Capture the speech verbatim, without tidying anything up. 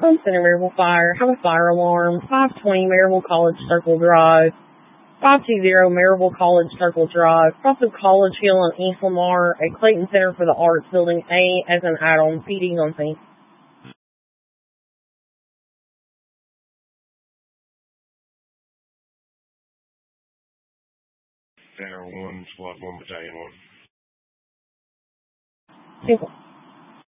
Home Center Maryville Fire, have a fire alarm. five twenty Maryville College Circle Drive, five two zero Maryville College Circle Drive, across of College Hill and East Lamar, a Clayton Center for the Arts, Building A as an add-on. P D on scene. Center one, Squad one, Battalion one. Simple.